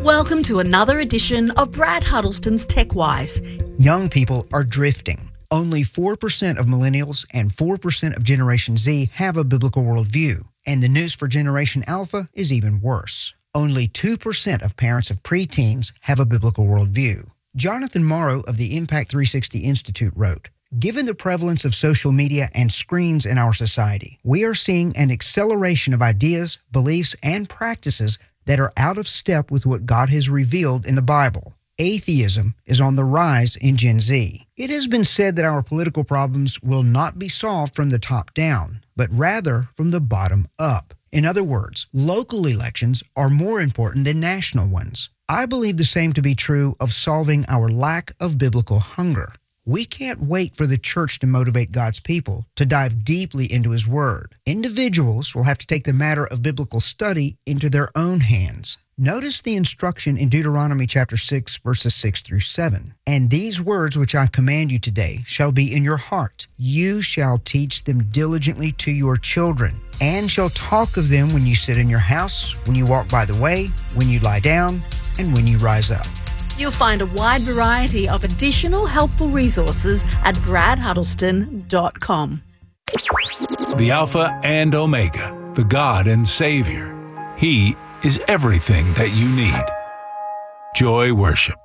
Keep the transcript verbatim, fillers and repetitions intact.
Welcome to another edition of Brad Huddleston's TechWise. Young people are drifting. Only four percent of millennials and four percent of Generation Z have a biblical worldview. And the news for Generation Alpha is even worse. Only two percent of parents of preteens have a biblical worldview. Jonathan Morrow of the Impact three sixty Institute wrote, "Given the prevalence of social media and screens in our society, we are seeing an acceleration of ideas, beliefs, and practices that are out of step with what God has revealed in the Bible. Atheism is on the rise in Gen Z. It has been said that our political problems will not be solved from the top down, but rather from the bottom up. In other words, local elections are more important than national ones. I believe the same to be true of solving our lack of biblical hunger. We can't wait for the church to motivate God's people to dive deeply into His Word. Individuals will have to take the matter of biblical study into their own hands. Notice the instruction in Deuteronomy chapter six, verses six through seven. And these words which I command you today shall be in your heart. You shall teach them diligently to your children, and shall talk of them when you sit in your house, when you walk by the way, when you lie down, and when you rise up." You'll find a wide variety of additional helpful resources at brad huddleston dot com. The Alpha and Omega, the God and Savior. He is everything that you need. Joy Worship.